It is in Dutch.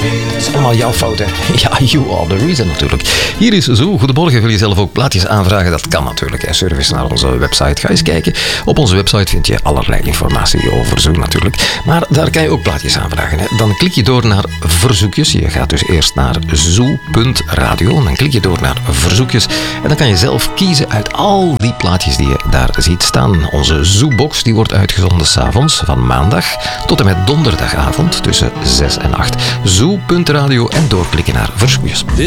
Dat is allemaal jouw fout, hè? Ja, you are the reason natuurlijk. Hier is Zo. Goedemorgen. Wil je zelf ook plaatjes aanvragen? Dat kan natuurlijk. Hè. Service naar onze website. Ga eens kijken. Op onze website vind je allerlei informatie over Zo natuurlijk. Maar daar kan je ook plaatjes aanvragen. Hè. Dan klik je door naar verzoekjes. Je gaat dus eerst naar zo.radio. Dan klik je door naar verzoekjes. En dan kan je zelf kiezen uit al die plaatjes die je daar ziet staan. Onze Zo-box die wordt uitgezonden 's avonds van maandag tot en met donderdagavond tussen 6 en 8. Zo.radio en doorklikken naar verzoekjes.